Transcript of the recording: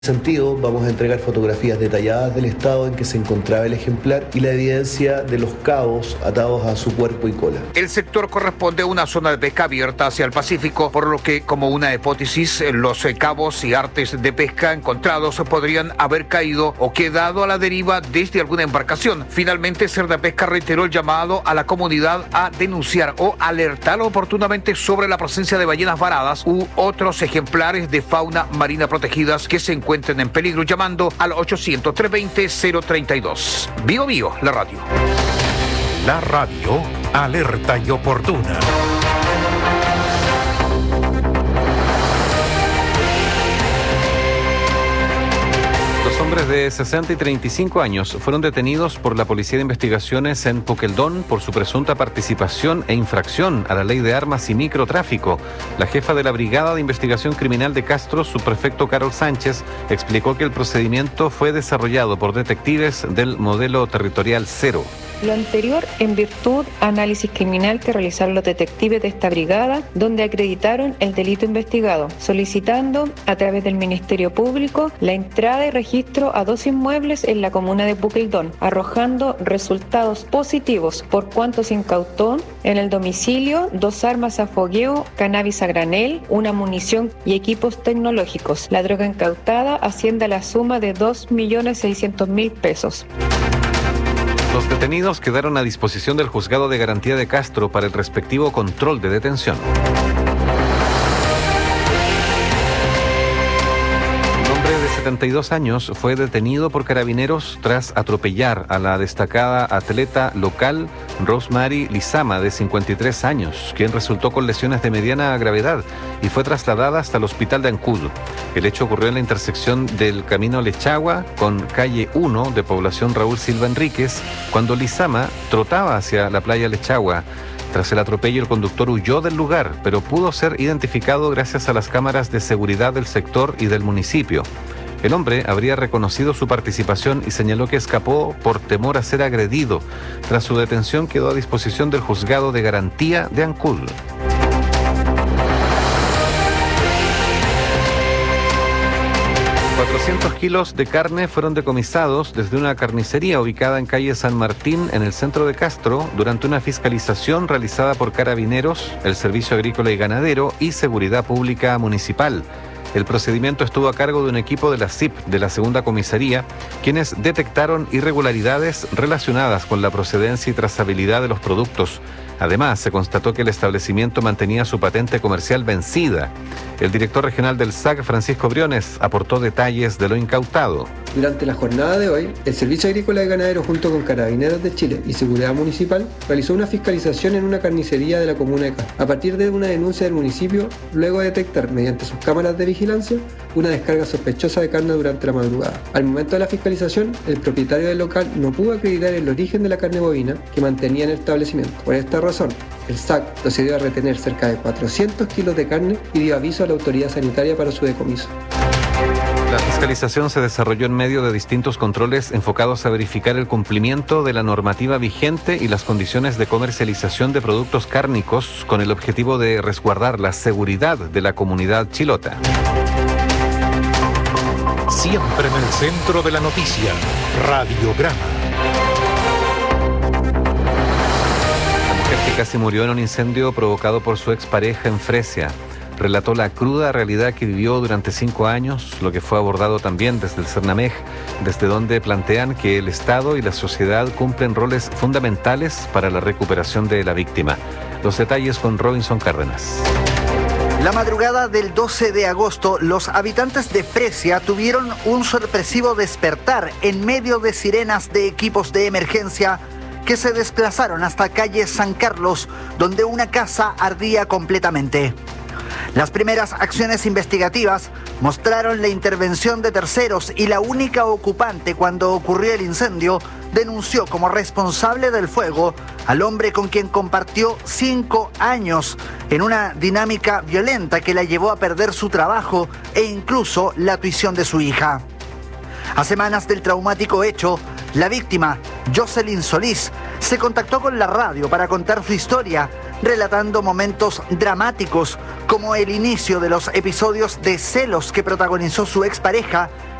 Sentido, vamos a entregar fotografías detalladas del estado en que se encontraba el ejemplar y la evidencia de los cabos atados a su cuerpo y cola. El sector corresponde a una zona de pesca abierta hacia el Pacífico, por lo que, como una hipótesis, los cabos y artes de pesca encontrados podrían haber caído o quedado a la deriva desde alguna embarcación. Finalmente, Cerdapesca reiteró el llamado a la comunidad a denunciar o alertar oportunamente sobre la presencia de ballenas varadas u otros ejemplares de fauna marina protegidas que se encuentren en peligro, llamando al 800-320-032. Bio Bio, la radio. La radio, alerta y oportuna. Los hombres de 60 y 35 años fueron detenidos por la Policía de Investigaciones en Puqueldón por su presunta participación e infracción a la ley de armas y microtráfico. La jefa de la Brigada de Investigación Criminal de Castro, subprefecto Carol Sánchez, explicó que el procedimiento fue desarrollado por detectives del modelo territorial 0. Lo anterior en virtud análisis criminal que realizaron los detectives de esta brigada, donde acreditaron el delito investigado, solicitando a través del Ministerio Público la entrada y registro a 2 inmuebles en la comuna de Puqueldón, arrojando resultados positivos por cuanto se incautó en el domicilio 2 armas a fogueo, cannabis a granel, una munición y equipos tecnológicos. La droga incautada asciende a la suma de 2.600.000 pesos. Los detenidos quedaron a disposición del Juzgado de Garantía de Castro para el respectivo control de detención. Un hombre de 72 años fue detenido por carabineros tras atropellar a la destacada atleta local Rosemary Lizama, de 53 años, quien resultó con lesiones de mediana gravedad y fue trasladada hasta el hospital de Ancud. El hecho ocurrió en la intersección del camino Lechagua con calle 1 de población Raúl Silva Enríquez, cuando Lizama trotaba hacia la playa Lechagua. Tras el atropello, el conductor huyó del lugar, pero pudo ser identificado gracias a las cámaras de seguridad del sector y del municipio. El hombre habría reconocido su participación y señaló que escapó por temor a ser agredido. Tras su detención, quedó a disposición del Juzgado de Garantía de Ancud. 400 kilos de carne fueron decomisados desde una carnicería ubicada en calle San Martín, en el centro de Castro, durante una fiscalización realizada por Carabineros, el Servicio Agrícola y Ganadero y Seguridad Pública Municipal. El procedimiento estuvo a cargo de un equipo de la CIP de la segunda comisaría, quienes detectaron irregularidades relacionadas con la procedencia y trazabilidad de los productos. Además, se constató que el establecimiento mantenía su patente comercial vencida. El director regional del SAC, Francisco Briones, aportó detalles de lo incautado. Durante la jornada de hoy, el Servicio Agrícola y Ganadero, junto con Carabineros de Chile y Seguridad Municipal, realizó una fiscalización en una carnicería de la comuna de Castro. A partir de una denuncia del municipio, luego de detectar, mediante sus cámaras de vigilancia, una descarga sospechosa de carne durante la madrugada. Al momento de la fiscalización, el propietario del local no pudo acreditar el origen de la carne bovina que mantenía en el establecimiento. Por esta razón, el SAC procedió a retener cerca de 400 kilos de carne y dio aviso a la autoridad sanitaria para su decomiso. La fiscalización se desarrolló en medio de distintos controles enfocados a verificar el cumplimiento de la normativa vigente y las condiciones de comercialización de productos cárnicos, con el objetivo de resguardar la seguridad de la comunidad chilota. Siempre en el centro de la noticia, Radiograma. La mujer que casi murió en un incendio provocado por su expareja en Fresia relató la cruda realidad que vivió durante 5 años, lo que fue abordado también desde el CERNAMEG, desde donde plantean que el Estado y la sociedad cumplen roles fundamentales para la recuperación de la víctima. Los detalles con Robinson Cárdenas. La madrugada del 12 de agosto, los habitantes de Fresia tuvieron un sorpresivo despertar en medio de sirenas de equipos de emergencia que se desplazaron hasta calle San Carlos, donde una casa ardía completamente. Las primeras acciones investigativas mostraron la intervención de terceros y la única ocupante cuando ocurrió el incendio denunció como responsable del fuego al hombre con quien compartió 5 años en una dinámica violenta que la llevó a perder su trabajo e incluso la tuición de su hija. A semanas del traumático hecho, la víctima, Jocelyn Solís, se contactó con la radio para contar su historia, relatando momentos dramáticos como el inicio de los episodios de celos que protagonizó su expareja,